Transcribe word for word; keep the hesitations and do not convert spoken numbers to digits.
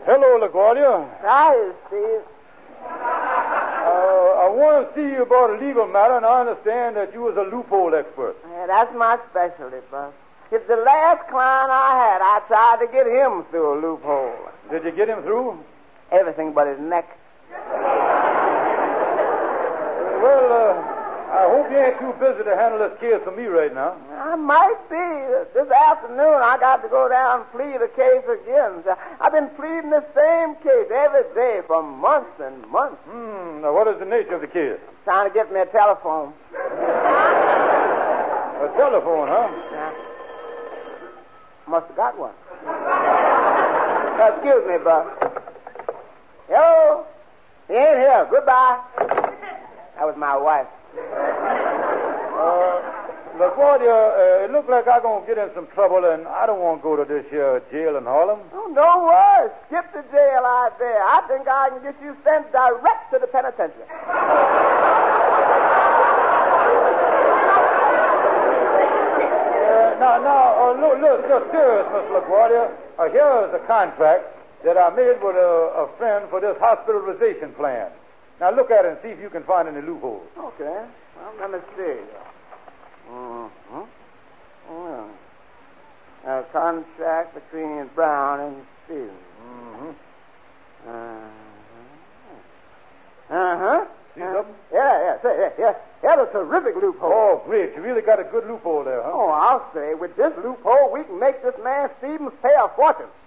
Hello, LaGuardia. Hi, Steve. Uh, I want to see you about a legal matter, and I understand that you was a loophole expert. Yeah, that's my specialty, Buck. If the last client I had, I tried to get him through a loophole. Did you get him through? Everything but his neck. Well, uh, I hope you ain't too busy to handle this case for me right now. I might be. This afternoon, I got to go down and plead the case again. I've been pleading the same case every day for months and months. Hmm. Now, what is the nature of the case? Trying to get me a telephone. A telephone, huh? Yeah. Must have got one. uh, excuse me, Buck. Hello? He ain't here. Goodbye. That was my wife. Uh, LaGuardia, uh, it looks like I'm going to get in some trouble, and I don't want to go to this here jail in Harlem. Oh, no worries. Skip the jail out there. I think I can get you sent direct to the penitentiary. uh, now, now, uh, look, look, look, serious, Mister LaGuardia. Uh, here is a contract that I made with a, a friend for this hospitalization plan. Now, look at it and see if you can find any loopholes. Okay. Well, let me see. Mm-hmm. Well, a contract between Brown and Stevens. Mm-hmm. Uh-huh. Uh-huh. See uh, something? Yeah, yeah, say, yeah, yeah. Yeah, that's a terrific loophole. Oh, great. You really got a good loophole there, huh? Oh, I'll say, with this loophole, we can make this man Stevens pay a fortune.